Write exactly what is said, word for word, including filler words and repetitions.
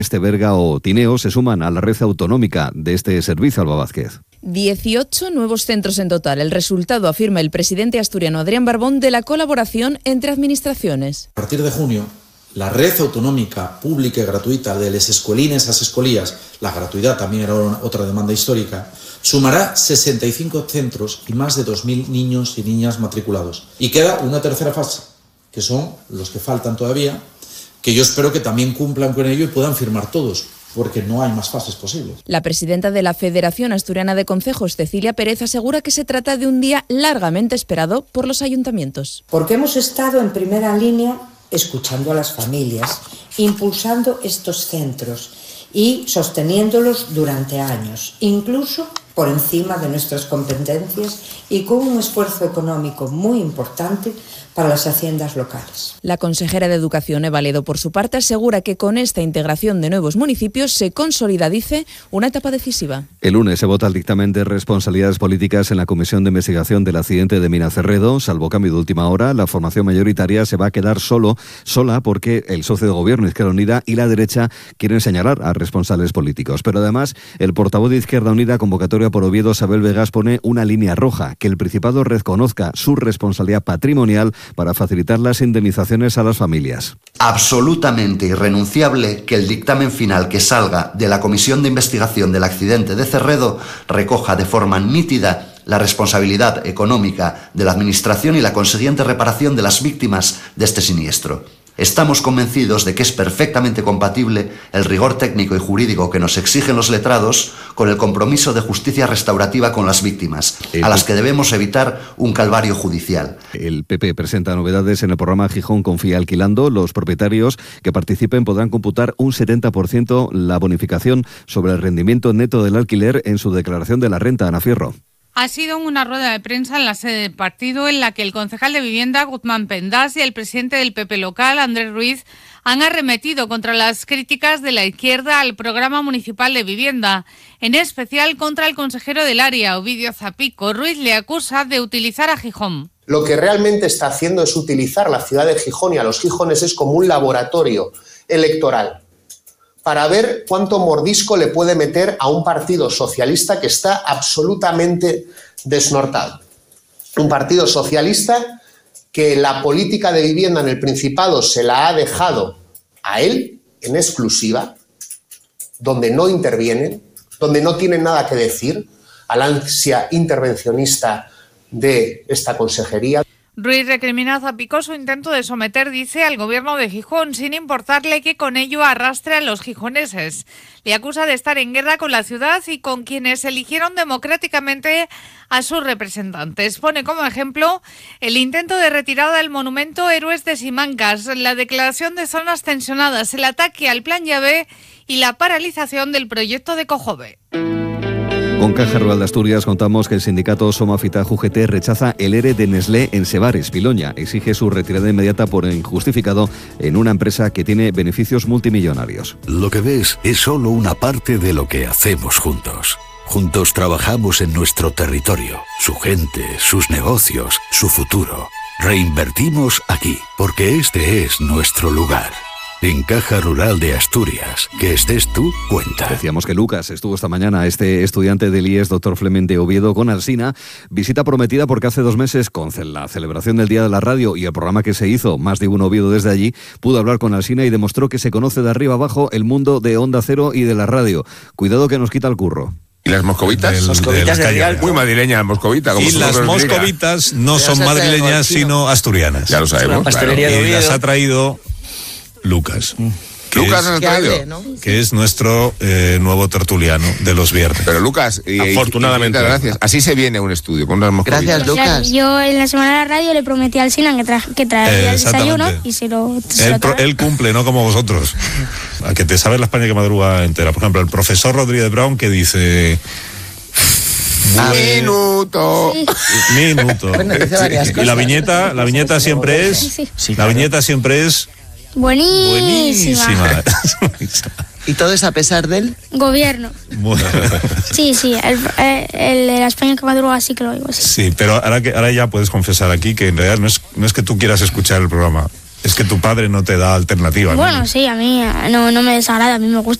Este Berga o Tineo se suman a la red autonómica de este servicio, Alba Vázquez. dieciocho nuevos centros en total. El resultado, afirma el presidente asturiano Adrián Barbón, de la colaboración entre administraciones. A partir de junio, la red autonómica pública y gratuita de las escuelines a las escuelías, la gratuidad también era otra demanda histórica, sumará sesenta y cinco centros y más de dos mil niños y niñas matriculados. Y queda una tercera fase, que son los que faltan todavía, que yo espero que también cumplan con ello y puedan firmar todos, porque no hay más fases posibles. La presidenta de la Federación Asturiana de Concejos, Cecilia Pérez, asegura que se trata de un día largamente esperado por los ayuntamientos. Porque hemos estado en primera línea escuchando a las familias, impulsando estos centros y sosteniéndolos durante años, incluso por encima de nuestras competencias y con un esfuerzo económico muy importante para las haciendas locales. La consejera de Educación, Eva Ledo, por su parte, asegura que con esta integración de nuevos municipios se consolida, dice, una etapa decisiva. El lunes se vota el dictamen de responsabilidades políticas en la Comisión de Investigación del accidente de Minacerredo. Salvo cambio de última hora, la formación mayoritaria se va a quedar solo, sola porque el socio de gobierno, Izquierda Unida, y la derecha quieren señalar a responsables políticos. Pero además, el portavoz de Izquierda Unida, convocatoria por Oviedo, Sabel Vegas, pone una línea roja: que el Principado reconozca su responsabilidad patrimonial para facilitar las indemnizaciones a las familias. Absolutamente irrenunciable que el dictamen final que salga de la Comisión de Investigación del accidente de Cerredo recoja de forma nítida la responsabilidad económica de la Administración y la consiguiente reparación de las víctimas de este siniestro. Estamos convencidos de que es perfectamente compatible el rigor técnico y jurídico que nos exigen los letrados con el compromiso de justicia restaurativa con las víctimas, a las que debemos evitar un calvario judicial. El P P presenta novedades en el programa Gijón Confía Alquilando. Los propietarios que participen podrán computar un setenta por ciento la bonificación sobre el rendimiento neto del alquiler en su declaración de la renta. Ana Fierro. Ha sido una rueda de prensa en la sede del partido en la que el concejal de Vivienda, Guzmán Pendas, y el presidente del P P local, Andrés Ruiz, han arremetido contra las críticas de la izquierda al programa municipal de vivienda, en especial contra el consejero del área, Ovidio Zapico. Ruiz le acusa de utilizar a Gijón. Lo que realmente está haciendo es utilizar la ciudad de Gijón y a los gijoneses como un laboratorio electoral para ver cuánto mordisco le puede meter a un partido socialista que está absolutamente desnortado. Un partido socialista que la política de vivienda en el Principado se la ha dejado a él en exclusiva, donde no intervienen, donde no tienen nada que decir, a la ansia intervencionista de esta consejería. Ruiz recrimina a Zapico su intento de someter, dice, al gobierno de Gijón, sin importarle que con ello arrastre a los gijoneses. Le acusa de estar en guerra con la ciudad y con quienes eligieron democráticamente a sus representantes. Pone como ejemplo el intento de retirada del monumento Héroes de Simancas, la declaración de zonas tensionadas, el ataque al Plan Llave y la paralización del proyecto de Cojove. Con Caja Rural de Asturias contamos que el sindicato Somafita-U G T rechaza el ERE de Nestlé en Sebares, Piloña. Exige su retirada inmediata por injustificado en una empresa que tiene beneficios multimillonarios. Lo que ves es solo una parte de lo que hacemos juntos. Juntos trabajamos en nuestro territorio, su gente, sus negocios, su futuro. Reinvertimos aquí, porque este es nuestro lugar. En Caja Rural de Asturias, que estés tú, cuenta. Decíamos que Lucas estuvo esta mañana, este estudiante del I E S, doctor Clemente Oviedo, con Alsina. Visita prometida porque hace dos meses, con la celebración del Día de la Radio y el programa que se hizo, Más de un Oviedo desde allí, pudo hablar con Alsina y demostró que se conoce de arriba abajo el mundo de Onda Cero y de la radio. Cuidado que nos quita el curro. ¿Y las moscovitas? Del, moscovitas de de muy madrileña la moscovita. Como y las moscovitas no son madrileñas, sino asturianas. Ya lo sabemos. Claro. Y las ha traído Lucas. Que Lucas es, nos ha traído. que, ¿no? que es nuestro eh, nuevo tertuliano de los viernes. Pero Lucas, y, afortunadamente. Y, y, gracias. Así se viene un estudio con unas moscovitas. Gracias, Lucas. Yo en la semana de la radio le prometí al Sinan que, tra que traería el desayuno y se lo, se él, lo pro, él cumple, no como vosotros. A que te sabes la España que madruga entera. Por ejemplo, el profesor Rodríguez Brown que dice... Ah, minuto. Sí. Minuto. Bueno, dice varias y cosas. la viñeta, la viñeta siempre es... Sí, sí. La viñeta siempre es... Buenísima. Buenísima. ¿Y todo es a pesar del gobierno? Bueno. Sí, sí, el, el, el, la España que madruga sí que lo digo. Sí, sí, pero ahora, que, ahora ya puedes confesar aquí que en realidad no es, no es que tú quieras escuchar el programa, Es que tu padre no te da alternativa. Bueno, ¿no? sí, a mí no, no me desagrada, a mí me gusta.